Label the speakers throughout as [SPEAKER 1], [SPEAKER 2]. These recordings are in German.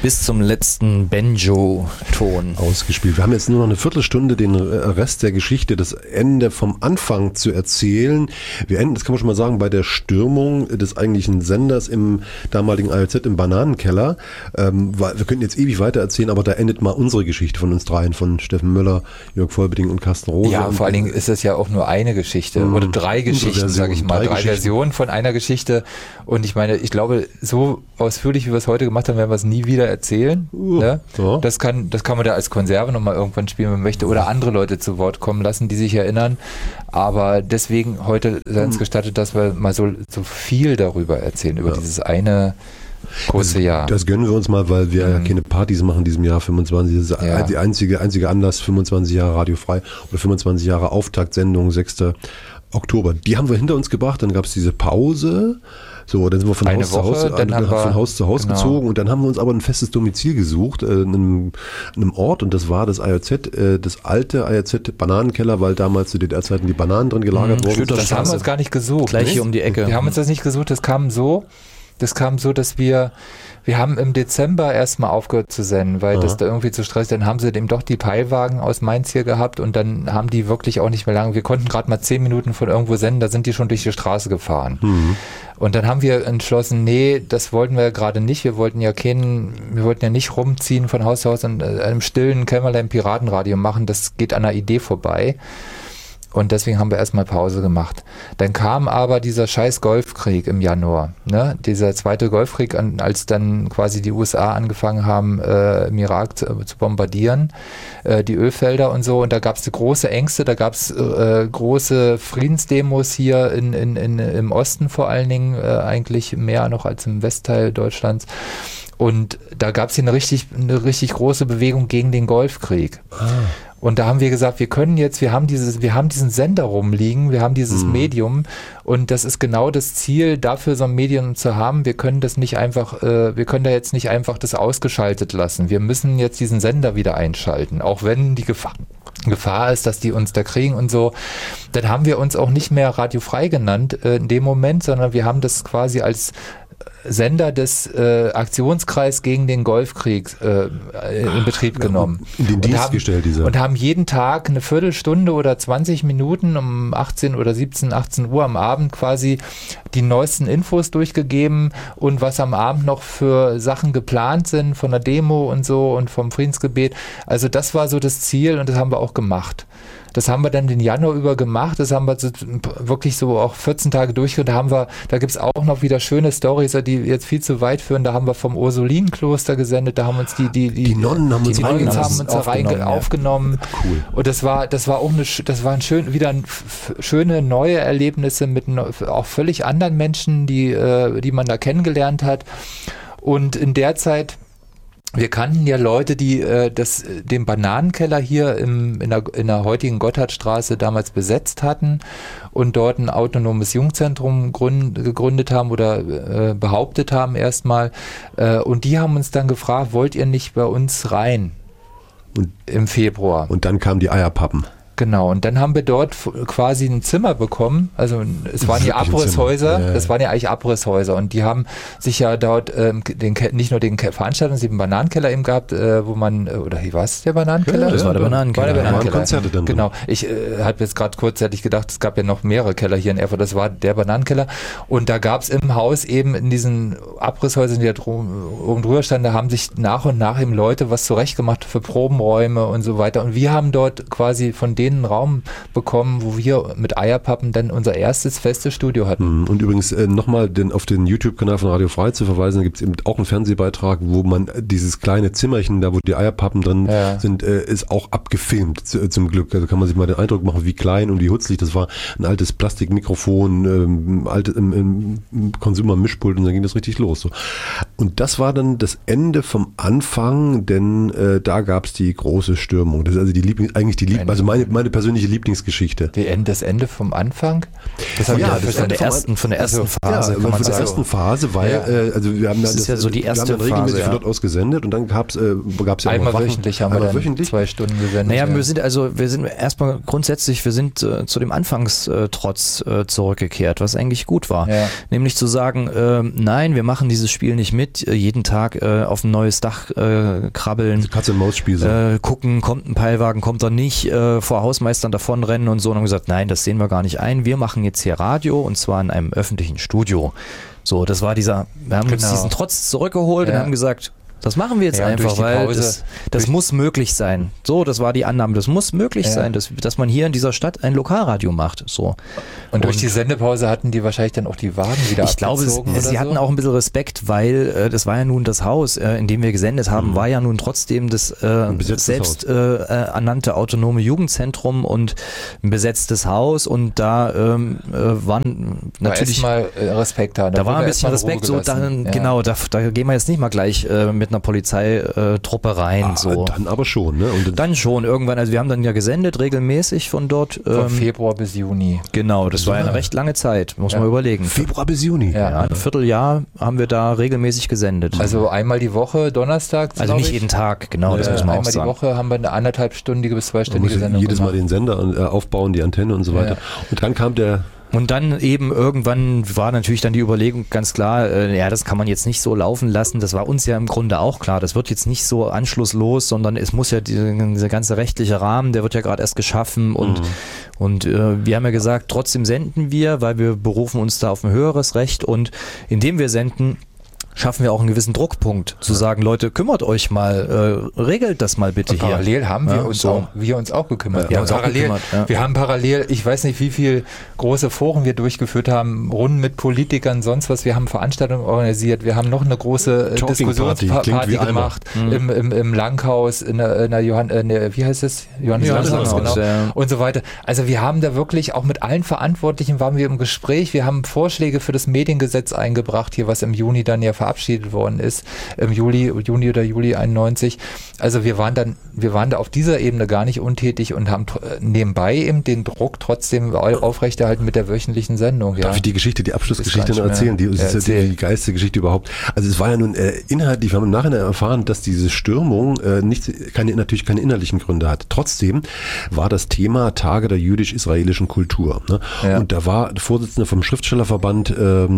[SPEAKER 1] Bis zum letzten Banjo-Ton
[SPEAKER 2] ausgespielt. Wir haben jetzt nur noch eine Viertelstunde den Rest der Geschichte, das Ende vom Anfang zu erzählen. Wir enden, das kann man schon mal sagen, bei der Stürmung des eigentlichen Senders im damaligen ARZ im Bananenkeller. Wir könnten jetzt ewig weiter erzählen, aber da endet mal unsere Geschichte von uns dreien, von Steffen Müller, Jörg Vollbeding und Carsten Rose.
[SPEAKER 3] Ja, vor allen Dingen ist es ja auch nur eine Geschichte oder drei Geschichten, sage ich mal. Drei Versionen von einer Geschichte. Und ich meine, ich glaube, so ausführlich, wie wir es heute gemacht haben, werden wir es nie wieder erzählen. Ne? Ja. Das kann man da als Konserve nochmal irgendwann spielen, wenn man möchte, oder andere Leute zu Wort kommen lassen, die sich erinnern. Aber deswegen heute sei uns gestattet, dass wir mal so viel darüber erzählen, über dieses eine große Jahr.
[SPEAKER 2] Das gönnen wir uns mal, weil wir ja keine Partys machen in diesem Jahr 25. Das ist die einzige Anlass, 25 Jahre Radio Frei oder 25 Jahre Auftaktsendung, 6. Oktober. Die haben wir hinter uns gebracht, dann gab es diese Pause. So, dann sind wir von Haus zu Haus gezogen und dann haben wir uns aber ein festes Domizil gesucht, in einem Ort, und das war das ARZ, das alte ARZ Bananenkeller, weil damals zu DDR-Zeiten die Bananen drin gelagert wurden.
[SPEAKER 3] Das haben wir uns gar nicht gesucht.
[SPEAKER 1] Gleich hier um die Ecke.
[SPEAKER 3] Wir haben uns das nicht gesucht, das kam so, dass wir haben im Dezember erstmal aufgehört zu senden, weil das da irgendwie zu stressig, dann haben sie eben doch die Peilwagen aus Mainz hier gehabt und dann haben die wirklich auch nicht mehr lange, wir konnten gerade mal 10 Minuten von irgendwo senden, da sind die schon durch die Straße gefahren. Und dann haben wir entschlossen, nee, das wollten wir gerade nicht, wir wollten ja nicht rumziehen von Haus zu Haus und einem stillen Kämmerlein Piratenradio machen, das geht an der Idee vorbei. Und deswegen haben wir erstmal Pause gemacht. Dann kam aber dieser scheiß Golfkrieg im Januar. Ne? Dieser zweite Golfkrieg, als dann quasi die USA angefangen haben, im Irak zu bombardieren, die Ölfelder und so. Und da gab es große Ängste, da gab es große Friedensdemos hier im Osten vor allen Dingen, eigentlich mehr noch als im Westteil Deutschlands. Und da gab es hier eine richtig große Bewegung gegen den Golfkrieg. Und da haben wir gesagt, wir haben diesen Sender rumliegen, wir haben dieses Medium und das ist genau das Ziel, dafür so ein Medium zu haben. Wir können da jetzt nicht einfach das ausgeschaltet lassen. Wir müssen jetzt diesen Sender wieder einschalten, auch wenn die Gefahr ist, dass die uns da kriegen und so. Dann haben wir uns auch nicht mehr Radio Frei genannt in dem Moment, sondern wir haben das quasi als Sender des Aktionskreis gegen den Golfkrieg in Betrieb genommen.
[SPEAKER 2] In den Dienst gestellt,
[SPEAKER 3] und haben jeden Tag eine Viertelstunde oder 20 Minuten um 18 oder 17, 18 Uhr am Abend quasi die neuesten Infos durchgegeben und was am Abend noch für Sachen geplant sind von der Demo und so und vom Friedensgebet. Also das war so das Ziel und das haben wir auch gemacht. Das haben wir dann den Januar über gemacht, das haben wir so wirklich so auch 14 Tage durchgeführt. Da gibt es auch noch wieder schöne Storys, die jetzt viel zu weit führen. Da haben wir vom Ursulinenkloster gesendet, da haben uns die Nonnen haben uns aufgenommen. Cool. Und das waren schöne neue Erlebnisse mit auch völlig anderen Menschen, die man da kennengelernt hat. Und in der Zeit, wir kannten ja Leute, die den Bananenkeller hier in der heutigen Gotthardstraße damals besetzt hatten und dort ein autonomes Jugendzentrum gegründet haben oder behauptet haben erstmal. Und die haben uns dann gefragt, wollt ihr nicht bei uns rein im Februar?
[SPEAKER 2] Und dann kamen die Eierpappen.
[SPEAKER 3] Genau, und dann haben wir dort quasi ein Zimmer bekommen, also es waren die Abrisshäuser, das waren ja eigentlich Abrisshäuser und die haben sich ja dort nicht nur den Veranstaltungs-, den Bananenkeller eben gehabt, wo man, oder wie war es, der Bananenkeller?
[SPEAKER 1] Ja, das war der Bananenkeller.
[SPEAKER 2] Da waren Konzerte dann.
[SPEAKER 3] Genau, ich habe jetzt gerade kurzzeitig gedacht, es gab ja noch mehrere Keller hier in Erfurt, das war der Bananenkeller und da gab es im Haus eben in diesen Abrisshäusern, die da oben drüber standen, da haben sich nach und nach eben Leute was zurechtgemacht für Probenräume und so weiter und wir haben dort quasi von denen einen Raum bekommen, wo wir mit Eierpappen dann unser erstes festes Studio hatten.
[SPEAKER 2] Und übrigens nochmal auf den YouTube-Kanal von Radio Frei zu verweisen, da gibt es eben auch einen Fernsehbeitrag, wo man dieses kleine Zimmerchen, da wo die Eierpappen drin sind, ist auch abgefilmt, zum Glück. Also kann man sich mal den Eindruck machen, wie klein und wie hutzlig das war. Ein altes Plastikmikrofon, im Consumer-Mischpult und dann ging das richtig los. So. Und das war dann das Ende vom Anfang, denn da gab es die große Stürmung. Das ist also also meine persönliche Lieblingsgeschichte.
[SPEAKER 3] Das Ende vom Anfang?
[SPEAKER 1] Das von der ersten Phase.
[SPEAKER 2] Von der ersten Phase, weil also wir haben
[SPEAKER 1] das ist ja so die erste
[SPEAKER 2] Phase. Regelmäßig von dort aus gesendet und dann gab's ja
[SPEAKER 3] einmal wöchentlich haben wir dann 2 Stunden gesendet.
[SPEAKER 1] Naja, wir sind erstmal grundsätzlich, zu dem Anfangstrotz zurückgekehrt, was eigentlich gut war. Ja. Nämlich zu sagen, nein, wir machen dieses Spiel nicht mit. mit, jeden Tag auf ein neues Dach krabbeln.
[SPEAKER 2] Katz-und-Maus-Spiel.
[SPEAKER 1] Gucken, kommt ein Peilwagen, kommt er nicht, vor Hausmeistern davonrennen und so. Und haben gesagt, nein, das sehen wir gar nicht ein. Wir machen jetzt hier Radio und zwar in einem öffentlichen Studio. So, das war wir haben uns diesen Trotz zurückgeholt und haben gesagt, das machen wir jetzt einfach, weil das muss möglich sein. So, das war die Annahme. Das muss möglich sein, dass man hier in dieser Stadt ein Lokalradio macht. So.
[SPEAKER 3] Und durch die Sendepause hatten die wahrscheinlich dann auch die Wagen wieder abgezogen.
[SPEAKER 1] Ich glaube, sie hatten auch ein bisschen Respekt, weil das war ja nun das Haus, in dem wir gesendet haben, war ja nun trotzdem das selbst ernannte autonome Jugendzentrum und ein besetztes Haus und da waren natürlich
[SPEAKER 3] mal Respekt da.
[SPEAKER 1] Da war ein bisschen Respekt, so genau, da gehen wir jetzt nicht mal gleich mit einer Polizeitruppe rein. So.
[SPEAKER 2] Dann aber schon, ne? Und
[SPEAKER 1] dann schon, irgendwann, also wir haben dann ja gesendet, regelmäßig von dort.
[SPEAKER 3] Von Februar bis Juni.
[SPEAKER 1] Genau, das war eine recht lange Zeit, muss man überlegen.
[SPEAKER 2] Februar bis Juni?
[SPEAKER 1] Ja, ein Vierteljahr haben wir da regelmäßig gesendet.
[SPEAKER 3] Also einmal die Woche, Donnerstag?
[SPEAKER 1] Also nicht jeden Tag, genau, das muss man auch sagen.
[SPEAKER 3] Einmal die Woche haben wir eine 1,5-stündige bis 2-stündige Sendung
[SPEAKER 2] jedes Mal den Sender aufbauen, die Antenne und so weiter. Und dann kam
[SPEAKER 1] Und dann eben irgendwann war natürlich dann die Überlegung ganz klar, das kann man jetzt nicht so laufen lassen. Das war uns ja im Grunde auch klar. Das wird jetzt nicht so anschlusslos, sondern es muss ja dieser ganze rechtliche Rahmen, der wird ja gerade erst geschaffen und wir haben ja gesagt, trotzdem senden wir, weil wir berufen uns da auf ein höheres Recht und indem wir senden, schaffen wir auch einen gewissen Druckpunkt, zu sagen, Leute, kümmert euch mal, regelt das mal bitte
[SPEAKER 3] und
[SPEAKER 1] hier.
[SPEAKER 3] Parallel haben wir uns auch gekümmert. Wir haben parallel, ich weiß nicht, wie viel große Foren wir durchgeführt haben, Runden mit Politikern, sonst was. Wir haben Veranstaltungen organisiert. Wir haben noch eine große Diskussionsparty gemacht im Langhaus, wie heißt es? Johannes Langhaus, genau. Ja. Und so weiter. Also wir haben da wirklich auch mit allen Verantwortlichen waren wir im Gespräch. Wir haben Vorschläge für das Mediengesetz eingebracht, hier was im Juni dann ja verabschiedet worden ist, im Juni oder Juli 91. Also wir waren da auf dieser Ebene gar nicht untätig und haben nebenbei eben den Druck trotzdem aufrechterhalten mit der wöchlichen Sendung.
[SPEAKER 2] Darf ich die Abschlussgeschichte noch erzählen? Die die geilste Geschichte überhaupt. Also es war ja nun inhaltlich, wir haben im Nachhinein erfahren, dass diese Stürmung natürlich keine innerlichen Gründe hat. Trotzdem war das Thema Tage der jüdisch-israelischen Kultur. Ne? Ja. Und da war der Vorsitzende vom Schriftstellerverband,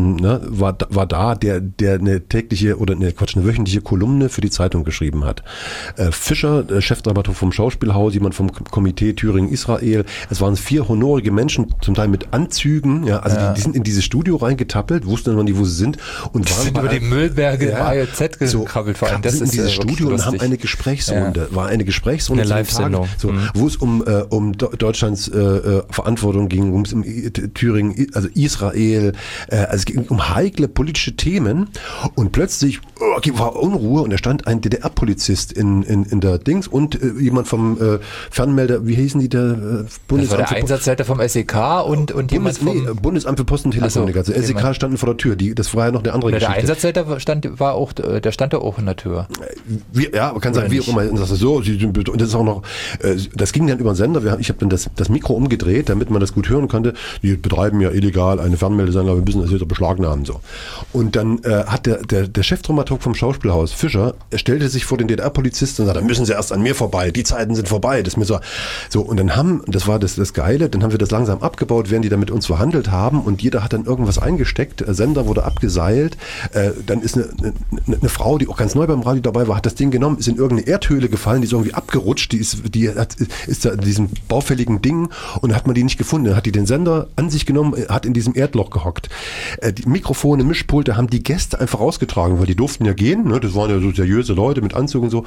[SPEAKER 2] war da, der eine wöchentliche Kolumne für die Zeitung geschrieben hat. Fischer, Chefdramaturg vom Schauspielhaus, jemand vom Komitee Thüringen-Israel. Es waren 4 honorige Menschen, zum Teil mit Anzügen, die sind in dieses Studio reingetappelt, wussten noch nicht, wo sie sind und waren
[SPEAKER 3] über die Müllberge im ARZ gekrabbelt.
[SPEAKER 2] Vor allem das in dieses Studio und haben eine Gesprächsrunde. War eine Gesprächsrunde,
[SPEAKER 1] eine Live-Sendung,
[SPEAKER 2] wo es um Deutschlands Verantwortung ging, um Thüringen, also Israel, es ging um heikle politische Themen. Und plötzlich war Unruhe und da stand ein DDR-Polizist in der Dings und jemand vom Fernmelder, wie hießen die, der
[SPEAKER 3] Bundesamt? Das war der Einsatzleiter vom SEK und jemand vom
[SPEAKER 2] Bundesamt für Post und Telekommunikation. Also SEK standen vor der Tür, das war ja noch eine andere Geschichte.
[SPEAKER 3] Der Einsatzleiter stand da auch in der Tür.
[SPEAKER 2] Man kann sagen, wie auch immer, und das ist auch noch, das ging dann über den Sender, ich habe dann das Mikro umgedreht, damit man das gut hören konnte. Die betreiben ja illegal eine Fernmeldesender, wir müssen das jetzt beschlagnahmen. So. Und dann hat der Chefdramaturg vom Schauspielhaus, Fischer, er stellte sich vor den DDR-Polizisten und sagte, da müssen Sie erst an mir vorbei, die Zeiten sind vorbei. Das ist mir so, und dann das war das Geile, dann haben wir das langsam abgebaut, während die da mit uns verhandelt haben und jeder hat dann irgendwas eingesteckt, der Sender wurde abgeseilt, dann ist eine Frau, die auch ganz neu beim Radio dabei war, hat das Ding genommen, ist in irgendeine Erdhöhle gefallen, die ist irgendwie abgerutscht, die ist da in diesem baufälligen Ding und hat man die nicht gefunden, dann hat die den Sender an sich genommen, hat in diesem Erdloch gehockt. Die Mikrofone, Mischpulte haben die Gäste einfach rausgetragen, weil die durften ja gehen, ne? Das waren ja so seriöse Leute mit Anzug und so.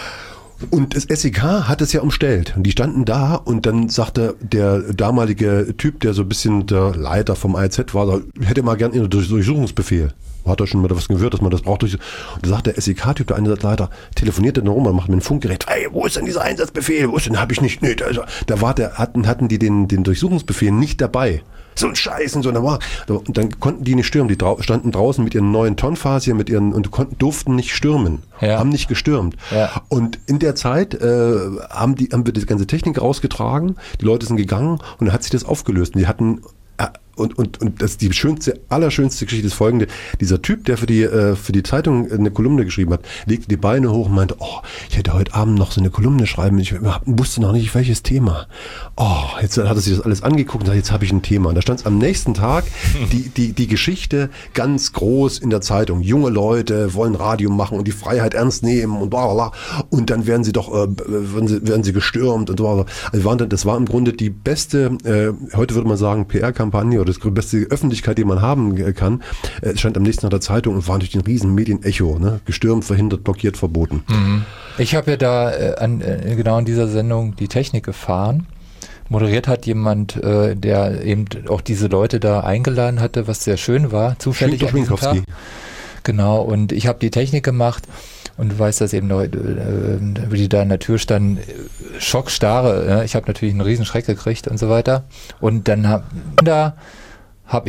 [SPEAKER 2] Und das SEK hat es ja umstellt. Und die standen da und dann sagte der damalige Typ, der so ein bisschen der Leiter vom ARZ war, hätte mal gern einen Durchsuchungsbefehl. Hat er schon mal was gehört, dass man das braucht. Und da sagt der SEK-Typ, der Einsatzleiter, telefoniert dann rum und macht mit dem Funkgerät, hey, wo ist denn dieser Einsatzbefehl? Wo ist denn, hab ich nicht, hatten die den Durchsuchungsbefehl nicht dabei. So ein Scheiß und so. Und dann konnten die nicht stürmen. Die standen draußen mit ihren neuen Tonfasern, durften nicht stürmen. Ja. Haben nicht gestürmt. Ja. Und in der Zeit haben wir die ganze Technik rausgetragen. Die Leute sind gegangen und dann hat sich das aufgelöst. Und die hatten Und das die allerschönste Geschichte ist folgende. Dieser Typ, der für die Zeitung eine Kolumne geschrieben hat, legte die Beine hoch und meinte, ich hätte heute Abend noch so eine Kolumne schreiben, ich wusste noch nicht, welches Thema. Jetzt hat er sich das alles angeguckt und sagt, jetzt habe ich ein Thema. Und da stand es am nächsten Tag die Geschichte ganz groß in der Zeitung. Junge Leute wollen Radio machen und die Freiheit ernst nehmen und bla bla bla. Und dann werden sie werden sie gestürmt und bla bla. Also das war im Grunde die beste, heute würde man sagen, PR-Kampagne oder das beste Öffentlichkeit, die man haben kann. Es stand am nächsten Tag der Zeitung und war durch den riesen Medienecho, ne? Gestürmt, verhindert, blockiert, verboten.
[SPEAKER 3] Ich habe ja da genau in dieser Sendung die Technik gefahren. Moderiert hat jemand, der eben auch diese Leute da eingeladen hatte, was sehr schön war, zufällig an diesem Tag. Genau, und ich habe die Technik gemacht und du weißt, dass eben wie die da an der Tür standen, schockstarre. Ich habe natürlich einen riesen Schreck gekriegt und so weiter. Und dann